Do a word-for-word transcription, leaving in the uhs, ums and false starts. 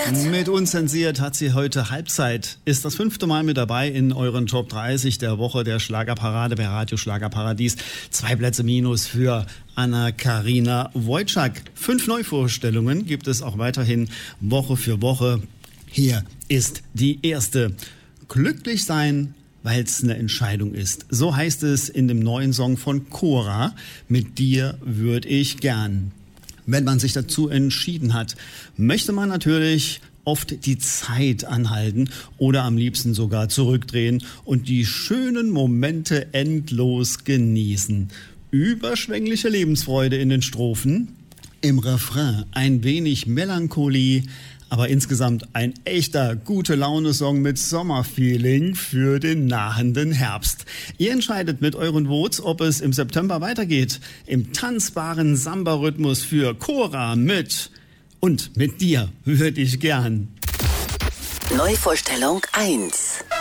Unzensiert. Mit Unzensiert hat sie heute Halbzeit. Ist das fünfte Mal mit dabei in euren Top dreißig der Woche der Schlagerparade bei Radio Schlagerparadies. Zwei Plätze minus für Anna-Karina Wojcik. Fünf Neuvorstellungen gibt es auch weiterhin Woche für Woche. Hier ist die erste. Glücklich sein, weil es eine Entscheidung ist. So heißt es in dem neuen Song von Cora. Mit dir würde ich gern. Wenn man sich dazu entschieden hat, möchte man natürlich oft die Zeit anhalten oder am liebsten sogar zurückdrehen und die schönen Momente endlos genießen. Überschwängliche Lebensfreude in den Strophen, im Refrain ein wenig Melancholie, aber insgesamt ein echter Gute-Laune-Song mit Sommerfeeling für den nahenden Herbst. Ihr entscheidet mit euren Votes, ob es im September weitergeht. Im tanzbaren Samba-Rhythmus für Cora mit Und mit dir würde ich gern. Neuvorstellung eins.